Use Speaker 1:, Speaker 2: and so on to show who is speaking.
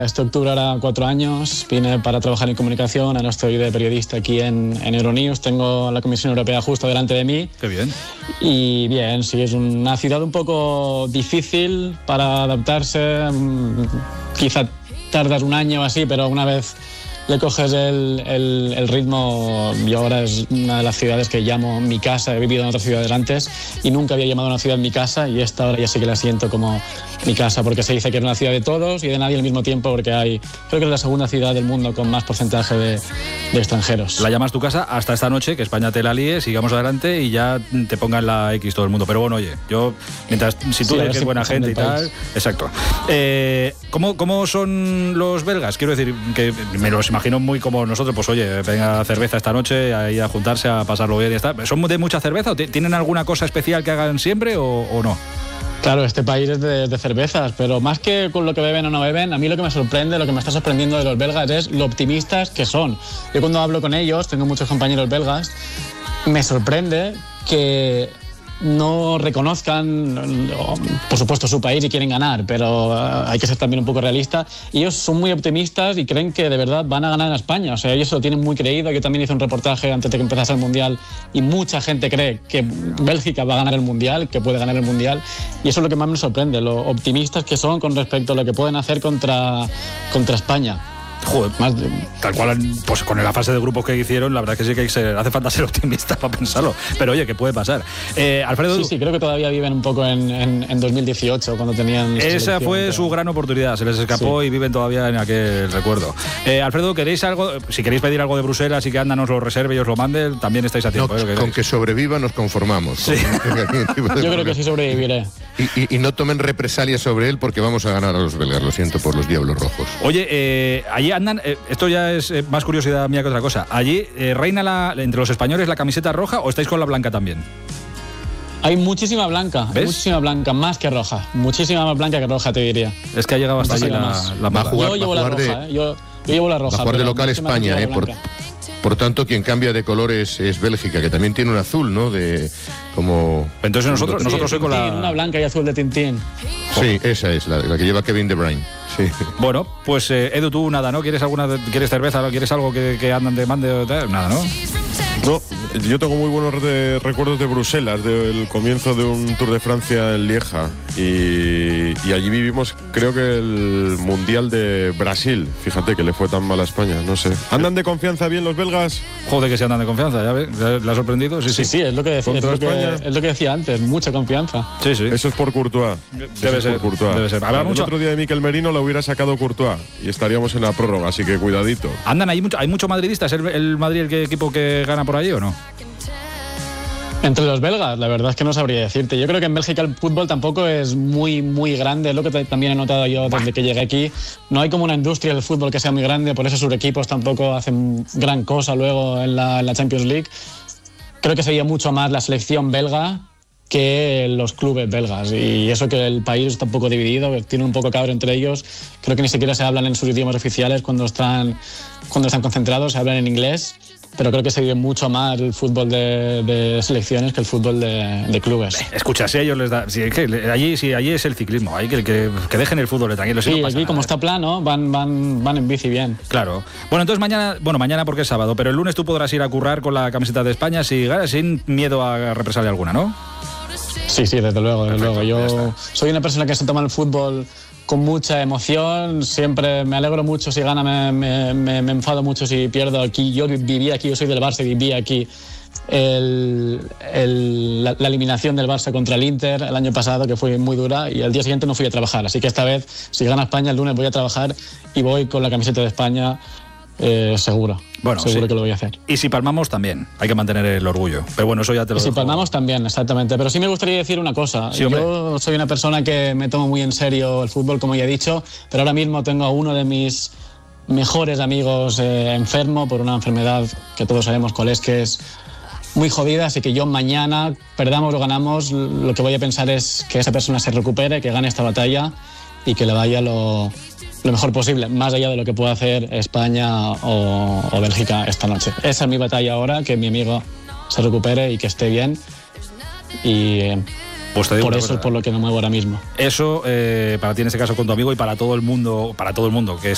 Speaker 1: Este octubre hará 4 años, vine para trabajar en comunicación, ahora estoy de periodista aquí en Euronews, tengo la Comisión Europea justo delante de mí.
Speaker 2: Qué bien.
Speaker 1: Y bien, sí, es una ciudad un poco difícil para adaptarse, quizá tardas un año o así, pero una vez le coges el ritmo, yo ahora es una de las ciudades que llamo mi casa, he vivido en otras ciudades antes y nunca había llamado a una ciudad mi casa y esta ahora ya sí que la siento como mi casa porque se dice que es una ciudad de todos y de nadie al mismo tiempo porque creo que es la segunda ciudad del mundo con más porcentaje de extranjeros.
Speaker 2: La llamas tu casa hasta esta noche, que España te la líe, sigamos adelante y ya te pongan la X todo el mundo. Pero bueno, oye, yo, si tú eres buena gente y tal... Exacto. ¿Cómo son los belgas? Quiero decir, que me los imagino muy como nosotros, pues oye, venga cerveza esta noche, ahí a juntarse, a pasarlo bien y está. ¿Son de mucha cerveza o tienen alguna cosa especial que hagan siempre o no?
Speaker 1: Claro, este país es de cervezas, pero más que con lo que beben o no beben, a mí lo que me sorprende, lo que me está sorprendiendo de los belgas es lo optimistas que son. Yo cuando hablo con ellos, tengo muchos compañeros belgas, me sorprende que no reconozcan, por supuesto, su país y quieren ganar, pero hay que ser también un poco realista. Ellos son muy optimistas y creen que de verdad van a ganar a España. O sea, ellos se lo tienen muy creído. Yo también hice un reportaje antes de que empezase el Mundial y mucha gente cree que Bélgica va a ganar el Mundial, que puede ganar el Mundial. Y eso es lo que más me sorprende, lo optimistas que son con respecto a lo que pueden hacer contra España.
Speaker 2: Joder, tal cual, pues con la fase de grupos que hicieron, la verdad que sí que hace falta ser optimista para pensarlo, pero oye, ¿qué puede pasar? Alfredo...
Speaker 1: Sí, creo que todavía viven un poco en 2018, cuando tenían...
Speaker 2: Esa fue su gran oportunidad, se les escapó y viven todavía en aquel recuerdo. Alfredo, ¿queréis algo? Si queréis pedir algo de Bruselas y que Anda nos lo reserve y os lo mande, también estáis a tiempo.
Speaker 3: No, con que sobreviva nos conformamos.
Speaker 2: Sí.
Speaker 1: Yo creo que sí sobreviviré.
Speaker 3: Y no tomen represalias sobre él porque vamos a ganar a los belgas, lo siento por los Diablos Rojos.
Speaker 2: Oye, allí andan, esto ya es más curiosidad mía que otra cosa, allí reina entre los españoles la camiseta roja o estáis con la blanca también.
Speaker 1: Hay muchísima blanca,
Speaker 2: ¿ves?
Speaker 1: Muchísima blanca, más que roja, muchísima más blanca que roja, te diría.
Speaker 2: Es que ha llegado hasta allí la
Speaker 3: va a jugar,
Speaker 1: yo llevo la roja, yo llevo la roja.
Speaker 3: Va a jugar de local España, por tanto, quien cambia de colores es Bélgica, que también tiene un azul, ¿no?
Speaker 2: Entonces nosotros soy con
Speaker 1: una blanca y azul de Tintín.
Speaker 3: Sí, esa es la que lleva Kevin De Bruyne. Sí.
Speaker 2: Bueno, pues Edu, tú nada, ¿no? ¿Quieres cerveza? ¿No? ¿Quieres algo que Andan de mande o tal? Nada, ¿no?
Speaker 4: No, yo tengo muy buenos recuerdos de Bruselas, del comienzo de un Tour de Francia en Lieja y allí vivimos, creo que el Mundial de Brasil, fíjate que le fue tan mal a España, no sé. ¿Andan de confianza bien los belgas?
Speaker 2: Joder, que se andan de confianza, ¿ya ves? ¿Le ha sorprendido? Sí,
Speaker 1: es lo que decía, es lo que decía antes, mucha confianza.
Speaker 2: Sí.
Speaker 4: Eso es por Courtois.
Speaker 2: Debe ser.
Speaker 4: El otro día de Mikel Merino lo hubiera sacado Courtois y estaríamos en la prórroga, así que cuidadito.
Speaker 2: Andan, hay mucho madridista, ¿es el Madrid el equipo que gana por allí o no?
Speaker 1: Entre los belgas, la verdad es que no sabría decirte. Yo creo que en Bélgica el fútbol tampoco es muy, muy grande. Es lo que también he notado yo desde que llegué aquí. No hay como una industria del fútbol que sea muy grande, por eso sus equipos tampoco hacen gran cosa luego en la Champions League. Creo que sería mucho más la selección belga que los clubes belgas. Y eso que el país está un poco dividido, tiene un poco cabro entre ellos. Creo que ni siquiera se hablan en sus idiomas oficiales cuando están concentrados, se hablan en inglés. Pero creo que se vive mucho más el fútbol de selecciones que el fútbol de clubes.
Speaker 2: Escucha, si a ellos les da... allí es el ciclismo, hay que dejen el fútbol tranquilo.
Speaker 1: Sí,
Speaker 2: no
Speaker 1: aquí como está plano, van en bici bien.
Speaker 2: Claro. Bueno, entonces mañana porque es sábado, pero el lunes tú podrás ir a currar con la camiseta de España sin miedo a represalia alguna, ¿no?
Speaker 1: Sí, desde luego. Yo soy una persona que se toma el fútbol con mucha emoción, siempre me alegro mucho si gana, me enfado mucho si pierdo aquí. Yo viví aquí, yo soy del Barça y viví aquí la eliminación del Barça contra el Inter el año pasado, que fue muy dura, y al día siguiente no fui a trabajar. Así que esta vez, si gana España, el lunes voy a trabajar y voy con la camiseta de España. Seguro que lo voy a hacer.
Speaker 2: Y si palmamos también, hay que mantener el orgullo. Pero bueno, eso ya te lo dejo.
Speaker 1: Si palmamos también, exactamente. Pero sí me gustaría decir una cosa.
Speaker 2: Sí,
Speaker 1: yo soy una persona que me tomo muy en serio el fútbol, como ya he dicho, pero ahora mismo tengo a uno de mis mejores amigos enfermo por una enfermedad que todos sabemos cuál es, que es muy jodida, así que yo mañana, perdamos o ganamos, lo que voy a pensar es que esa persona se recupere, que gane esta batalla y que le vaya lo mejor posible, más allá de lo que pueda hacer España o Bélgica esta noche. Esa es mi batalla ahora, que mi amigo se recupere y que esté bien. Y
Speaker 2: pues te digo
Speaker 1: por eso es por lo que me muevo ahora mismo.
Speaker 2: Eso, para ti en este caso con tu amigo y para todo el mundo que